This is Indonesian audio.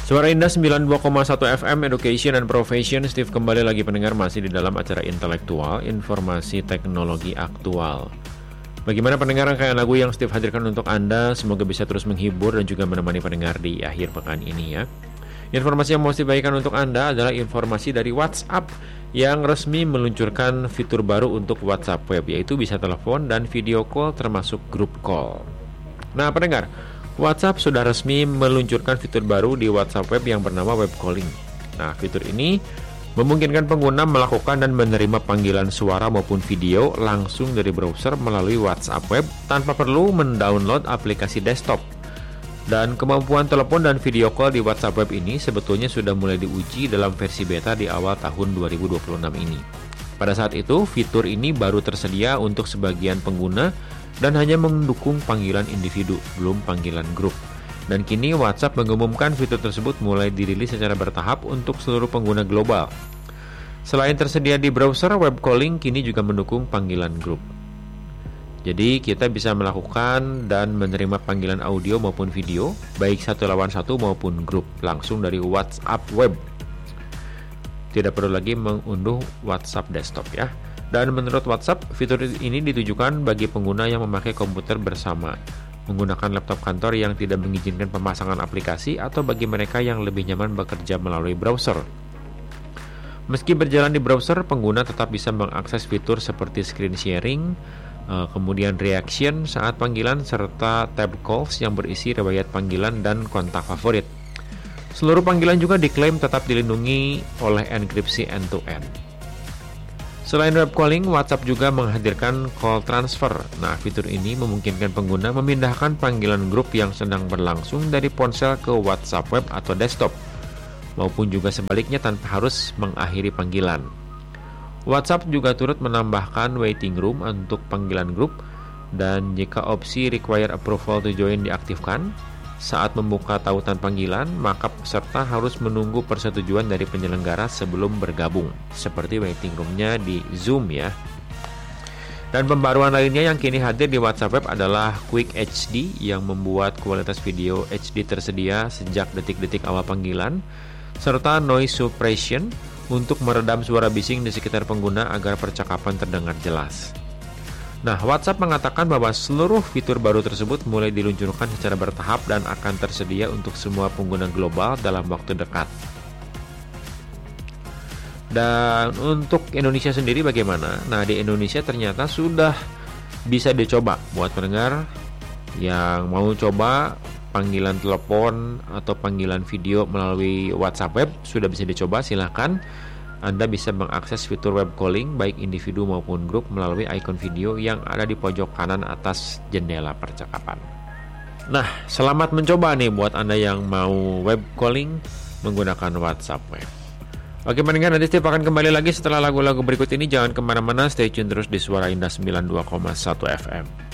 Suara Indah 92,1 FM Education and Profession. Steve kembali lagi pendengar, masih di dalam acara intelektual, informasi teknologi aktual. Bagaimana pendengar rangkaian lagu yang Steve hadirkan untuk Anda? Semoga bisa terus menghibur dan juga menemani pendengar di akhir pekan ini ya. Informasi yang mau Steve bagikan untuk Anda adalah informasi dari WhatsApp yang resmi meluncurkan fitur baru untuk WhatsApp web, yaitu bisa telepon dan video call termasuk grup call. Nah pendengar, WhatsApp sudah resmi meluncurkan fitur baru di WhatsApp web yang bernama web calling. Nah, fitur ini memungkinkan pengguna melakukan dan menerima panggilan suara maupun video langsung dari browser melalui WhatsApp web tanpa perlu mendownload aplikasi desktop. Dan kemampuan telepon dan video call di WhatsApp web ini sebetulnya sudah mulai diuji dalam versi beta di awal tahun 2026 ini. Pada saat itu, fitur ini baru tersedia untuk sebagian pengguna dan hanya mendukung panggilan individu, belum panggilan grup. Dan kini WhatsApp mengumumkan fitur tersebut mulai dirilis secara bertahap untuk seluruh pengguna global. Selain tersedia di browser, web calling kini juga mendukung panggilan grup. Jadi kita bisa melakukan dan menerima panggilan audio maupun video, baik satu lawan satu maupun grup, langsung dari WhatsApp web. Tidak perlu lagi mengunduh WhatsApp desktop ya. Dan menurut WhatsApp, fitur ini ditujukan bagi pengguna yang memakai komputer bersama, menggunakan laptop kantor yang tidak mengizinkan pemasangan aplikasi, atau bagi mereka yang lebih nyaman bekerja melalui browser. Meski berjalan di browser, pengguna tetap bisa mengakses fitur seperti screen sharing, kemudian reaction saat panggilan, serta tab calls yang berisi riwayat panggilan dan kontak favorit. Seluruh panggilan juga diklaim tetap dilindungi oleh enkripsi end-to-end. Selain web calling, WhatsApp juga menghadirkan call transfer. Nah, fitur ini memungkinkan pengguna memindahkan panggilan grup yang sedang berlangsung dari ponsel ke WhatsApp web atau desktop, maupun juga sebaliknya tanpa harus mengakhiri panggilan. WhatsApp juga turut menambahkan waiting room untuk panggilan grup, dan jika opsi require approval to join diaktifkan, saat membuka tautan panggilan, maka peserta harus menunggu persetujuan dari penyelenggara sebelum bergabung, seperti waiting room-nya di Zoom ya. Dan pembaruan lainnya yang kini hadir di WhatsApp web adalah Quick HD yang membuat kualitas video HD tersedia sejak detik-detik awal panggilan, serta noise suppression untuk meredam suara bising di sekitar pengguna agar percakapan terdengar jelas. Nah, WhatsApp mengatakan bahwa seluruh fitur baru tersebut mulai diluncurkan secara bertahap dan akan tersedia untuk semua pengguna global dalam waktu dekat. Dan untuk Indonesia sendiri bagaimana? Nah, di Indonesia ternyata sudah bisa dicoba. Buat pendengar yang mau coba panggilan telepon atau panggilan video melalui WhatsApp web, sudah bisa dicoba, silahkan. Anda bisa mengakses fitur web calling baik individu maupun grup melalui ikon video yang ada di pojok kanan atas jendela percakapan. Nah, selamat mencoba nih buat Anda yang mau web calling menggunakan WhatsApp web. Oke pendengar, nanti Steve akan kembali lagi setelah lagu-lagu berikut ini. Jangan kemana-mana, stay tune terus di Suara Indah 92,1 FM.